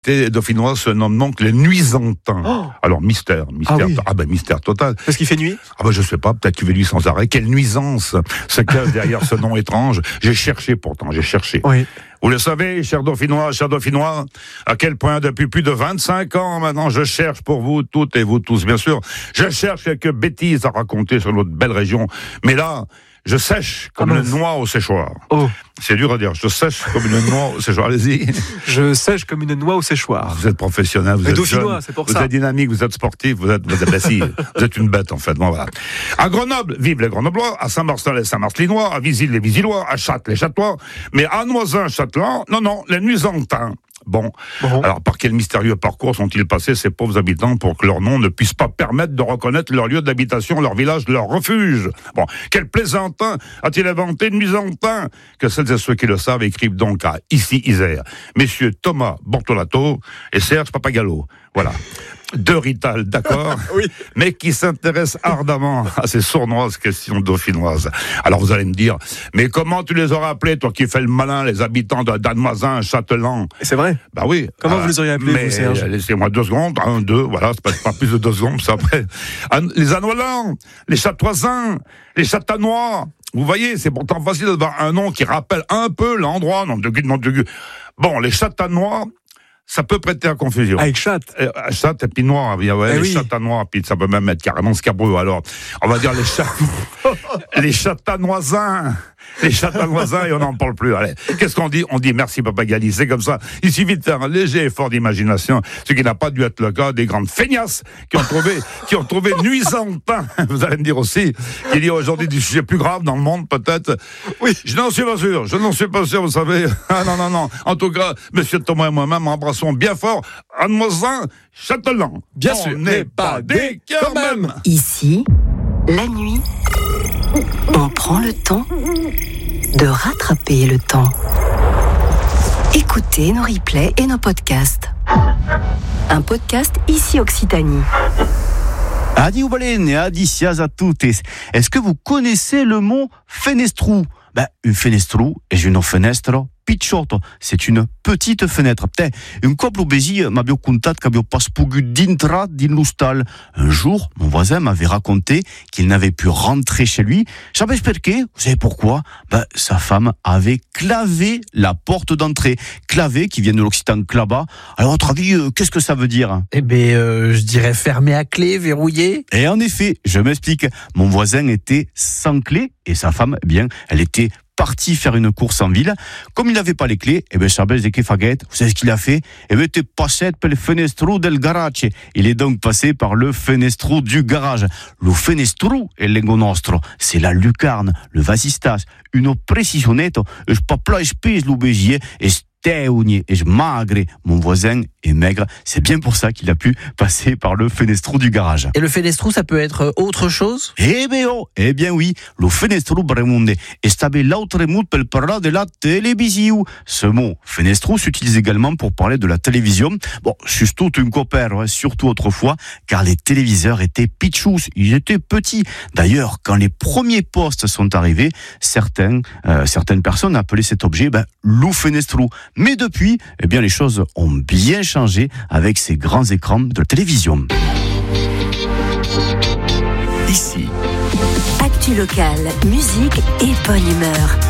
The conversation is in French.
dauphinois se nomment donc les Nuisantins. Oh. Alors mystère. Oui. Mystère total. Parce qu'il fait nuit. Je sais pas, peut-être qu'il fait nuit sans arrêt. Quelle nuisance se cache derrière ce nom étrange. J'ai cherché. Oui. Vous le savez, chers Dauphinois, à quel point depuis plus de 25 ans maintenant, je cherche pour vous toutes et vous tous, bien sûr, je cherche quelques bêtises à raconter sur notre belle région. Mais là, je sèche comme une noix au séchoir. Oh. C'est dur à dire, je sèche comme une noix au séchoir. Allez-y. Je sèche comme une noix au séchoir. Vous êtes professionnel, vous êtes Dauphinois, jeune, c'est pour vous ça. êtes dynamique, vous êtes sportif, vous êtes vous êtes une bête en fait. Bon, voilà. À Grenoble, vivent les Grenoblois, à Saint-Marcel les Saint-Marcelinois, à Visil les Visillois, à Châtes les Châtois, mais à Noisins, Châtelain, non, les Nuisantins. Bon. Alors par quel mystérieux parcours sont-ils passés ces pauvres habitants pour que leur nom ne puisse pas permettre de reconnaître leur lieu d'habitation, leur village, leur refuge? Bon, quel plaisantin a-t-il inventé Nuisantin? Que celles et ceux qui le savent écrivent donc à Ici Isère, messieurs Thomas Bortolato et Serge Papagallo. Voilà. Deux Rital, d'accord, Oui. mais qui s'intéressent ardemment à ces sournoises questions dauphinoises. Alors vous allez me dire, mais comment tu les aurais appelés, toi qui fais le malin, les habitants de Danmoisin, Châtelain? C'est vrai. Bah oui. Comment vous les auriez appelés, vous, Serge? Laissez-moi 2 secondes, 1, 2, voilà, c'est pas plus de 2 secondes, ça après. Les Anoilans, les Châtoisins, les Châtanois. Vous voyez, c'est pourtant facile d'avoir un nom qui rappelle un peu l'endroit, nom de Dieu. Bon, les Châtanois, ça peut prêter à confusion. Avec chatte. Chatte et puis noir, les Châtanois, puis ça peut même être carrément scabreux. Alors, on va dire les Châtanoisins. Les Châtanoisins, et on n'en parle plus. Allez, qu'est-ce qu'on dit? On dit merci Papagali, c'est comme ça. Il suffit de faire un léger effort d'imagination, ce qui n'a pas dû être le cas des grandes feignasses qui ont trouvé Nuisantin. Vous allez me dire aussi qu'il y a aujourd'hui des sujets plus graves dans le monde, peut-être. Oui. Je n'en suis pas sûr, vous savez. Ah non. En tout cas, monsieur Thomas et moi-même embrassons bien fort Anne-Moisin, Châtelain. Bien sûr. On n'est pas des quand même. Ici, la nuit, on prend le temps de rattraper le temps. Écoutez nos replays et nos podcasts. Un podcast Ici Occitanie. Adi Oubalène et adicias à toutes. Est-ce que vous connaissez le mot fenestrou? Une fenestrou est une fenêtre picciotto, c'est une petite fenêtre. Un couple obési m'avait contato che avevo pas pogut d'intra din l'hostal. Un jour, mon voisin m'avait raconté qu'il n'avait pu rentrer chez lui. Savez pourquoi? Vous savez pourquoi? Sa femme avait clavé la porte d'entrée. Clavé, qui vient de l'occitan clava. Alors, à votre avis, qu'est-ce que ça veut dire? Je dirais fermé à clé, verrouillé. Et en effet, je m'explique. Mon voisin était sans clé et sa femme, elle était parti faire une course en ville. Comme il n'avait pas les clés, Chabel de Kefaguette, vous savez ce qu'il a fait? T'es passé per le fenestro del garage. Il est donc passé par le fenestro du garage. Le fenestro è lengo nostro, c'est la lucarne, le vasistas, une précisionetto, je pas plat espèce l'obégier, et steugni, et je magre. Mon voisin est maigre, c'est bien pour ça qu'il a pu passer par le fenestro du garage. Et le fenestrou, ça peut être autre chose? Eh bien oui, le fenestro bremonde est l'autre mot pour parler de la télévision. Ce mot fenestro s'utilise également pour parler de la télévision. Bon, surtout une copère, surtout autrefois, car les téléviseurs étaient pitchous, ils étaient petits. D'ailleurs, quand les premiers postes sont arrivés, certaines personnes appelaient cet objet le fenestro. Mais depuis, les choses ont bien changé avec ces grands écrans de la télévision. Ici. Actu locale, musique et bonne humeur.